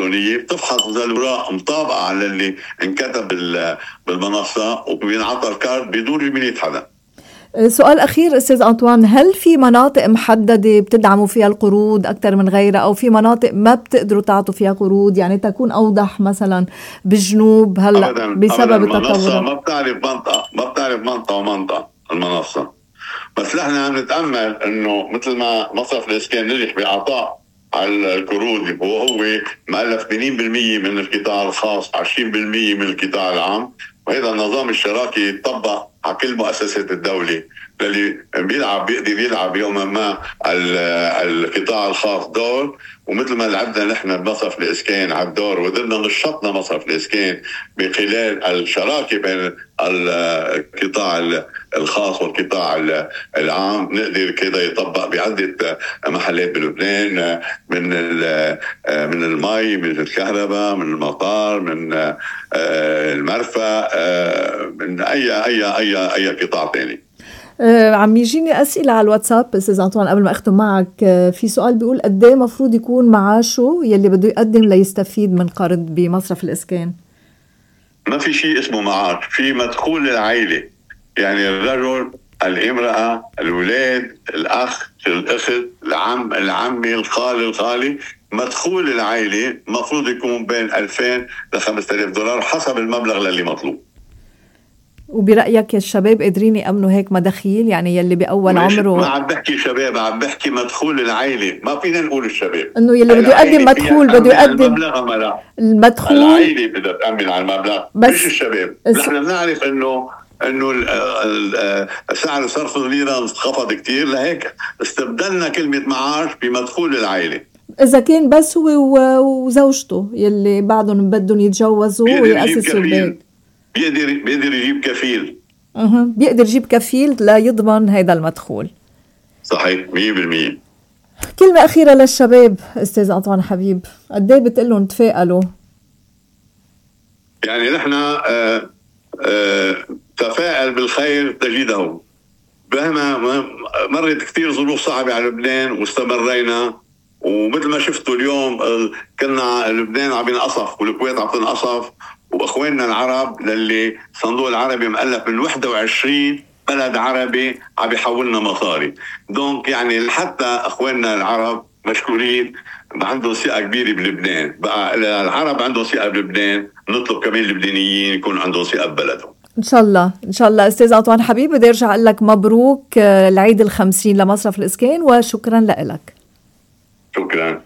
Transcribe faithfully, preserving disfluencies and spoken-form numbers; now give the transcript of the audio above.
الالكترونيه بتفحص اذا الاوراق مطابقه على اللي انكتب بالمنصه، وبينعطى الكارت بدون رمية حدا. سؤال أخير أستاذ أنطوان، هل في مناطق محددة بتدعموا فيها القروض أكثر من غيرها، أو في مناطق ما بتقدروا تعطوا فيها قروض يعني تكون أوضح مثلا بالجنوب هلا أبداً بسبب أبداً المنصة التطور؟ ما بتعرف منطقة ما بتعرف منطقة ومنطقة المنصة، بس نحن عم نتأمل إنه مثل ما مصرف الإسكان نجح بإعطاء على القروض وهو مؤلف ثمانين بالمئة من القطاع الخاص عشرين بالمئة من القطاع العام، وهذا النظام الشراكي يطبق على كل مؤسسات الدولة اللي بيلعب بيقدر يلعب يوما ما القطاع الخاص دور، ومثل ما لعبنا نحن بمصرف الإسكان على الدور وقدرنا نشطنا مصرف الإسكان بخلال الشراكة بين القطاع الخاص والقطاع العام، نقدر كده يطبق بعدة محلات بلبنان، من من المي، من الكهرباء، من المطار، من المرفأ، من أي أي أي أي قطاع ثاني. آه عم يجيني أسئلة على الواتساب أستاذ أنطوان قبل ما أختم معك. آه في سؤال بيقول قد ايه مفروض يكون معاشه يلي بده يقدم ليستفيد من قرض بمصرف الإسكان؟ ما في شيء اسمه معاش، في مدخول العائلة، يعني الرجل، الامرأة، الولاد، الأخ، الأخت، العم، العمي، الخال، الخالي، مدخول العائلة مفروض يكون بين ألفين لخمسة آلاف دولار حسب المبلغ اللي مطلوب. وبرأيك الشباب قادرين يأمنوا هيك مداخيل؟ يعني يلي بأول عمره. ما عم بحكي شباب، عم بحكي مدخول العائلة، ما فينا نقول الشباب انه يلي بده يقدم مدخول بده يقدم المبلغ. المدخول العائلة بدها تأمن على المبلغ مش الشباب. الس... نحن بنعرف انه انه سعر صرف الليرة انخفض كتير، لهيك استبدلنا كلمة معاش بمدخول العائلة. إذا كان بس هو وزوجته يلي بعدهم بدهم يتجوزوا ويأسسوا البيت، بيقدر بيقدر يجيب كفيل. اها بيقدر يجيب كفيل لا يضمن هيدا المدخول. صحيح مية بالمية. كلمة أخيرة للشباب أستاذ أنطوان حبيب، قد ايه بتقول لهم تفائلوا؟ يعني نحن آه آه تفائل بالخير تجده، مهما مرت كثير ظروف صعبة على لبنان واستمرينا، ومثل ما شفتوا اليوم كنا لبنان عم ينقصف والكويت عم تنقصف، واخواننا العرب للي صندوق العربي مؤلف من واحد وعشرين بلد عربي عم يحولنا مصاري. دونك يعني حتى اخواننا العرب مشكورين، عندهم ثقة كبيرة بلبنان. بقى العرب عندهم ثقة بلبنان، نطلب كمان اللبنانيين يكون عندهم ثقة ببلدهم إن شاء الله. إن شاء الله أستاذ أنطوان حبيب، بدي أرجع أقول لك مبروك العيد الخمسين لمصرف الإسكان، وشكرا لك. شكرا.